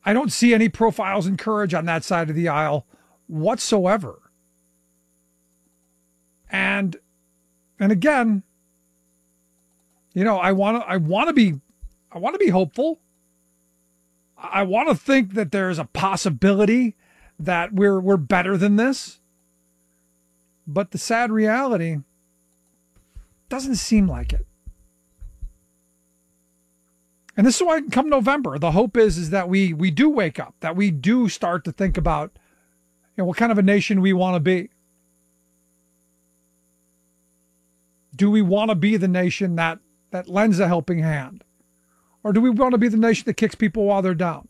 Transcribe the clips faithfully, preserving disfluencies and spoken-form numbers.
I don't see any profiles in courage on that side of the aisle whatsoever. And and again, you know, I want to I want to be I want to be hopeful. I want to think that there's a possibility that we're we're better than this. But the sad reality doesn't seem like it. And this is why come November, the hope is, is that we we do wake up, that we do start to think about, you know, what kind of a nation we want to be. Do we want to be the nation that, that lends a helping hand? Or do we want to be the nation that kicks people while they're down?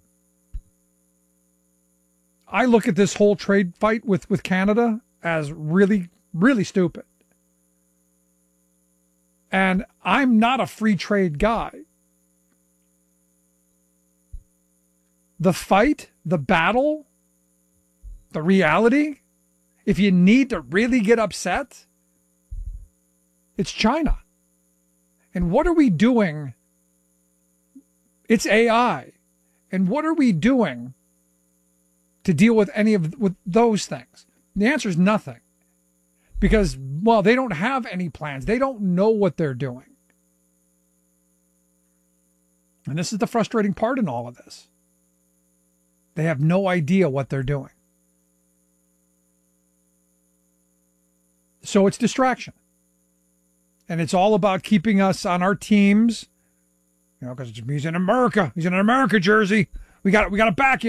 I look at this whole trade fight with, with Canada as really, really stupid. And I'm not a free trade guy. The fight, the battle, the reality, if you need to really get upset, it's China. And what are we doing? It's A I. And what are we doing to deal with any of with those things? The answer is nothing. Because, well, they don't have any plans. They don't know what they're doing. And this is the frustrating part in all of this. They have no idea what they're doing. So it's distraction. And it's all about keeping us on our teams. You know, because he's in America. He's in an America jersey. We got we got to back you.